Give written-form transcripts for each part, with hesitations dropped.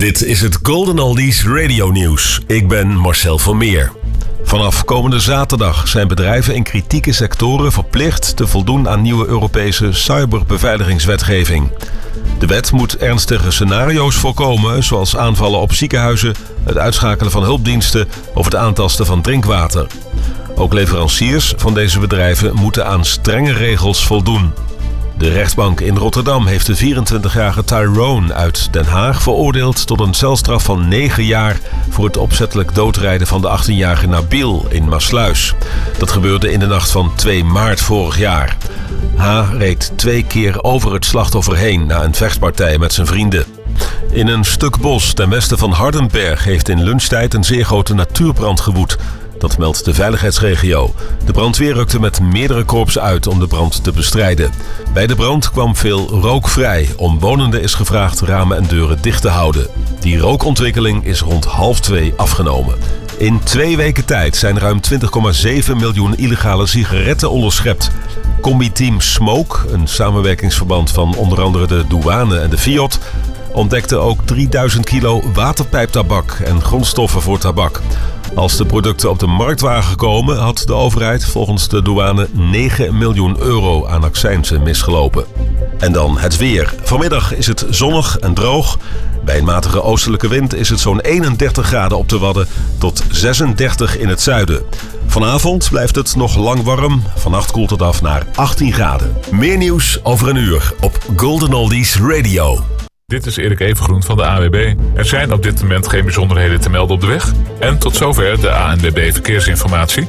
Dit is het Golden Oldies Radio Nieuws. Ik ben Marcel Vermeer. Vanaf komende zaterdag zijn bedrijven in kritieke sectoren verplicht te voldoen aan nieuwe Europese cyberbeveiligingswetgeving. De wet moet ernstige scenario's voorkomen, zoals aanvallen op ziekenhuizen, het uitschakelen van hulpdiensten of het aantasten van drinkwater. Ook leveranciers van deze bedrijven moeten aan strenge regels voldoen. De rechtbank in Rotterdam heeft de 24-jarige Tyrone uit Den Haag veroordeeld tot een celstraf van 9 jaar voor het opzettelijk doodrijden van de 18-jarige Nabil in Maassluis. Dat gebeurde in de nacht van 2 maart vorig jaar. H. reed 2 keer over het slachtoffer heen na een vechtpartij met zijn vrienden. In een stuk bos ten westen van Hardenberg heeft in lunchtijd een zeer grote natuurbrand gewoed. Dat meldt de veiligheidsregio. De brandweer rukte met meerdere korpsen uit om de brand te bestrijden. Bij de brand kwam veel rook vrij. Omwonenden is gevraagd ramen en deuren dicht te houden. Die rookontwikkeling is rond 1:30 afgenomen. In 2 weken tijd zijn ruim 20,7 miljoen illegale sigaretten onderschept. Combi-team Smoke, een samenwerkingsverband van onder andere de douane en de Fiat, ontdekte ook 3000 kilo waterpijptabak en grondstoffen voor tabak. Als de producten op de markt waren gekomen, had de overheid volgens de douane 9 miljoen euro aan accijnzen misgelopen. En dan het weer. Vanmiddag is het zonnig en droog. Bij een matige oostelijke wind is het zo'n 31 graden op de Wadden tot 36 in het zuiden. Vanavond blijft het nog lang warm. Vannacht koelt het af naar 18 graden. Meer nieuws over een uur op Golden Oldies Radio. Dit is Erik Evengroen van de ANWB. Er zijn op dit moment geen bijzonderheden te melden op de weg. En tot zover de ANWB verkeersinformatie.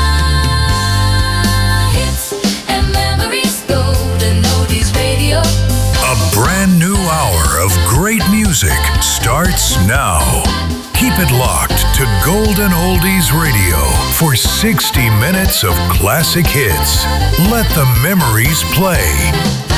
A brand new hour of great music starts now. Keep it locked to Golden Oldies Radio for 60 minutes of classic hits. Let the memories play.